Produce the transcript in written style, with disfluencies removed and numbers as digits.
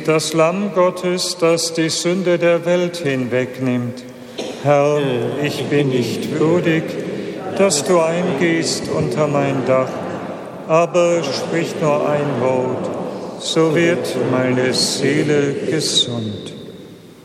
Das Lamm Gottes, das die Sünde der Welt hinwegnimmt. Herr, ich bin nicht würdig, dass du eingehst unter mein Dach, aber sprich nur ein Wort, so wird meine Seele gesund.